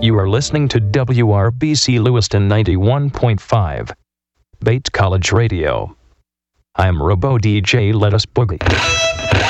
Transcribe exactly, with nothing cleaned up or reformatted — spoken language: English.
You are listening to W R B C Lewiston ninety-one point five, Bates College Radio. I'm Robo D J. Let us boogie.